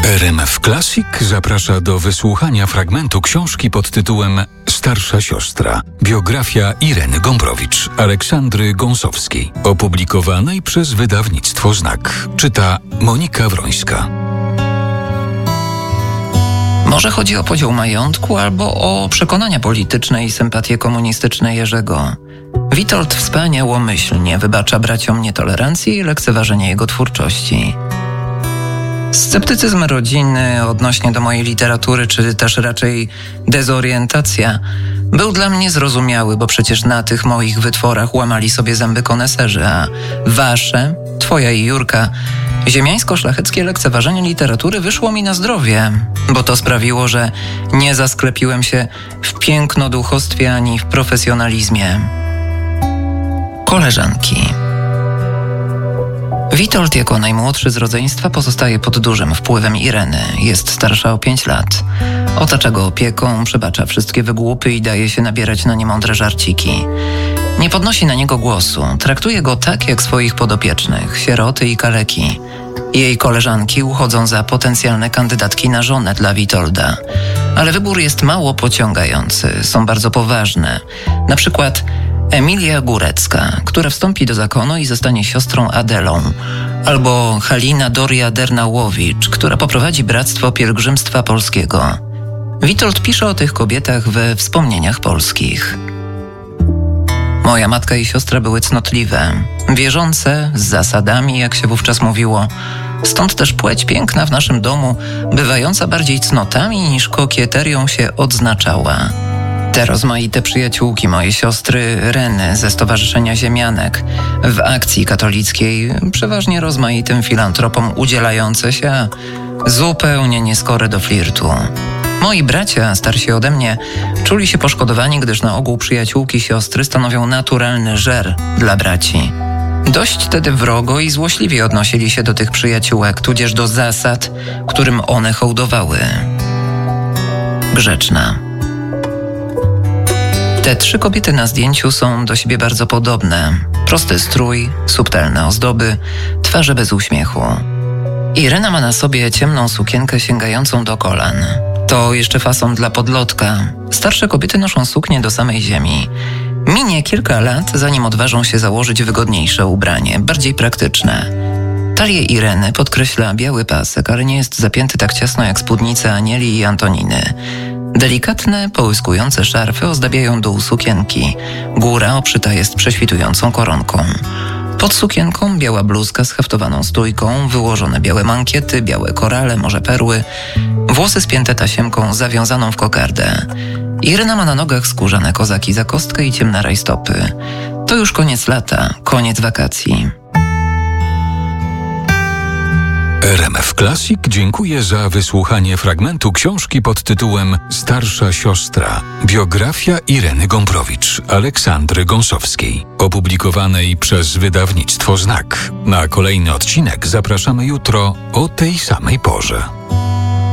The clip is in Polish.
RMF Classic zaprasza do wysłuchania fragmentu książki pod tytułem Starsza siostra. Biografia Ireny Gombrowicz, Aleksandry Gąsowskiej, opublikowanej przez wydawnictwo Znak. Czyta Monika Wrońska. Może chodzi o podział majątku albo o przekonania polityczne i sympatie komunistyczne Jerzego. Witold wspaniałomyślnie wybacza braciom nietolerancję i lekceważenie jego twórczości. Sceptycyzm rodziny odnośnie do mojej literatury, czy też raczej dezorientacja, był dla mnie zrozumiały, bo przecież na tych moich wytworach łamali sobie zęby koneserzy, a wasze, twoja i Jurka, ziemiańsko-szlacheckie lekceważenie literatury wyszło mi na zdrowie, bo to sprawiło, że nie zasklepiłem się w pięknoduchostwie ani w profesjonalizmie. Koleżanki. Witold jako najmłodszy z rodzeństwa pozostaje pod dużym wpływem Ireny. Jest starsza o 5 lat. Otacza go opieką, przebacza wszystkie wygłupy i daje się nabierać na niemądre żarciki. Nie podnosi na niego głosu. Traktuje go tak jak swoich podopiecznych, sieroty i kaleki. Jej koleżanki uchodzą za potencjalne kandydatki na żonę dla Witolda. Ale wybór jest mało pociągający. Są bardzo poważne. Na przykład Emilia Górecka, która wstąpi do zakonu i zostanie siostrą Adelą, albo Halina Doria Dernałowicz, która poprowadzi Bractwo Pielgrzymstwa Polskiego. Witold pisze o tych kobietach we Wspomnieniach Polskich. Moja matka i siostra były cnotliwe, wierzące, z zasadami, jak się wówczas mówiło. Stąd też płeć piękna w naszym domu, bywająca bardziej cnotami niż kokieterią się odznaczała. Te rozmaite przyjaciółki mojej siostry Reny ze Stowarzyszenia Ziemianek, w akcji katolickiej, przeważnie rozmaitym filantropom udzielające się, a zupełnie nieskory do flirtu. Moi bracia, starsi ode mnie, czuli się poszkodowani, gdyż na ogół przyjaciółki siostry stanowią naturalny żer dla braci. Dość tedy wrogo i złośliwie odnosili się do tych przyjaciółek, tudzież do zasad, którym one hołdowały. Grzeczna. Te 3 kobiety na zdjęciu są do siebie bardzo podobne. Prosty strój, subtelne ozdoby, twarze bez uśmiechu. Irena ma na sobie ciemną sukienkę sięgającą do kolan. To jeszcze fason dla podlotka. Starsze kobiety noszą suknie do samej ziemi. Minie kilka lat, zanim odważą się założyć wygodniejsze ubranie, bardziej praktyczne. Talię Ireny podkreśla biały pasek, ale nie jest zapięty tak ciasno jak spódnice Anieli i Antoniny. Delikatne, połyskujące szarfy ozdabiają dół sukienki. Góra obszyta jest prześwitującą koronką. Pod sukienką biała bluzka z haftowaną stójką, wyłożone białe mankiety, białe korale, może perły, włosy spięte tasiemką zawiązaną w kokardę. Irena ma na nogach skórzane kozaki za kostkę i ciemne rajstopy. To już koniec lata, koniec wakacji. RMF Classic dziękuję za wysłuchanie fragmentu książki pod tytułem Starsza siostra. Biografia Ireny Gombrowicz, Aleksandry Gąsowskiej, opublikowanej przez wydawnictwo Znak. Na kolejny odcinek zapraszamy jutro o tej samej porze.